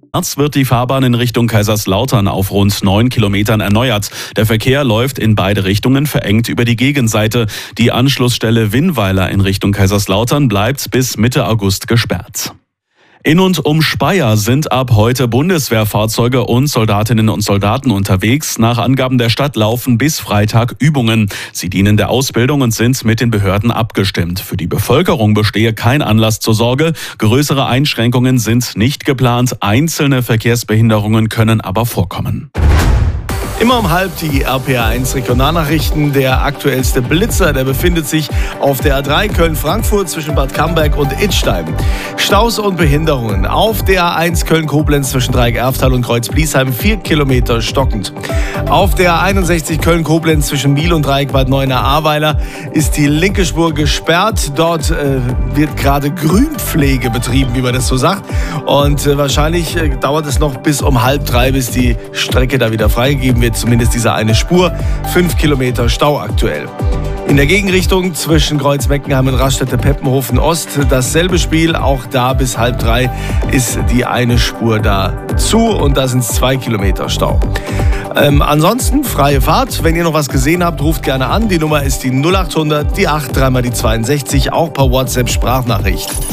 März wird die Fahrbahn in Richtung Kaiserslautern auf rund 9 Kilometern erneuert. Der Verkehr läuft in beide Richtungen verengt über die Gegenseite. Die Anschlussstelle Winnweiler in Richtung Kaiserslautern bleibt bis Mitte August gesperrt. In und um Speyer sind ab heute Bundeswehrfahrzeuge und Soldatinnen und Soldaten unterwegs. Nach Angaben der Stadt laufen bis Freitag Übungen. Sie dienen der Ausbildung und sind mit den Behörden abgestimmt. Für die Bevölkerung bestehe kein Anlass zur Sorge. Größere Einschränkungen sind nicht geplant. Einzelne Verkehrsbehinderungen können aber vorkommen. Immer um halb die RPA1 Regionalnachrichten. Der aktuellste Blitzer, der befindet sich auf der A3 Köln-Frankfurt zwischen Bad Camberg und Idstein. Staus und Behinderungen. Auf der A1 Köln-Koblenz zwischen Dreieck-Erftal und Kreuz-Bliesheim 4 Kilometer stockend. Auf der A61 Köln-Koblenz zwischen Miel und Dreieck-Bad Neuenahr-Ahrweiler ist die linke Spur gesperrt. Dort wird gerade Grünpflege betrieben, wie man das so sagt. Und wahrscheinlich dauert es noch bis um 2:30, bis die Strecke da wieder freigegeben wird. Zumindest diese eine Spur. 5 Kilometer Stau aktuell. In der Gegenrichtung zwischen Kreuz-Meckenheim und Raststätte-Peppenhofen Ost dasselbe Spiel. Auch da bis 2:30 ist die eine Spur da zu und da sind es 2 Kilometer Stau. Ansonsten freie Fahrt. Wenn ihr noch was gesehen habt, ruft gerne an. Die Nummer ist die 0800, die 8, dreimal die 62, auch per WhatsApp Sprachnachricht.